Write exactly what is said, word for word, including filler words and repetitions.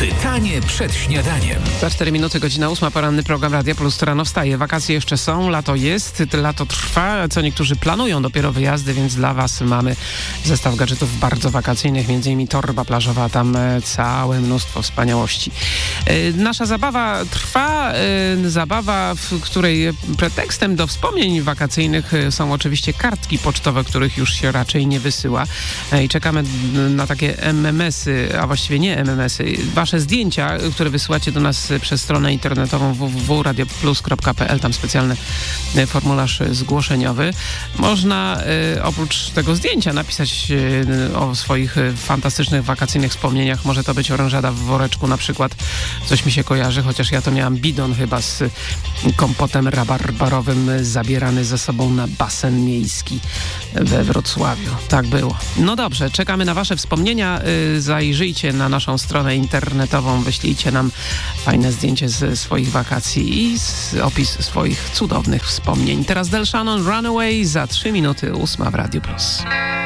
Pytanie przed śniadaniem. Za cztery minuty, godzina ósma, poranny program Radia Plus, to rano wstaje. Wakacje jeszcze są, lato jest, lato trwa, co niektórzy planują dopiero wyjazdy, więc dla was mamy zestaw gadżetów bardzo wakacyjnych, między innymi torba plażowa, tam całe mnóstwo wspaniałości. Nasza zabawa trwa, zabawa, w której pretekstem do wspomnień wakacyjnych są oczywiście kartki pocztowe, których już się raczej nie wysyła i czekamy na takie M M S-y, a właściwie nie M M S-y, wasze zdjęcia, które wysyłacie do nas przez stronę internetową w w w kropka radio plus kropka p l, tam specjalny formularz zgłoszeniowy. Można y, oprócz tego zdjęcia napisać y, o swoich y, fantastycznych wakacyjnych wspomnieniach. Może to być orężada w woreczku na przykład. Coś mi się kojarzy, chociaż ja to miałam bidon chyba z y, kompotem rabarbarowym y, zabierany ze sobą na basen miejski we Wrocławiu. Tak było. No dobrze, czekamy na wasze wspomnienia. Y, zajrzyjcie na naszą stronę internetową, wyślijcie nam fajne zdjęcie ze swoich wakacji i z, opis swoich cudownych wspomnień. Teraz Del Shannon, Runaway, za trzy minuty ósma w Radiu Plus.